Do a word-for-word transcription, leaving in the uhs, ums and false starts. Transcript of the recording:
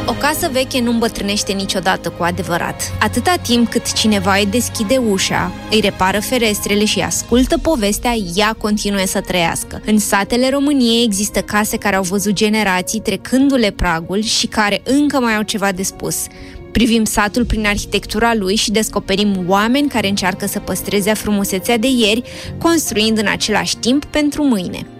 O casă veche nu îmbătrânește niciodată cu adevărat. Atâta timp cât cineva îi deschide ușa, îi repară ferestrele și ascultă povestea, ea continuă să trăiască. În satele României există case care au văzut generații trecându-le pragul și care încă mai au ceva de spus. Privim satul prin arhitectura lui și descoperim oameni care încearcă să păstreze frumusețea de ieri, construind în același timp pentru mâine.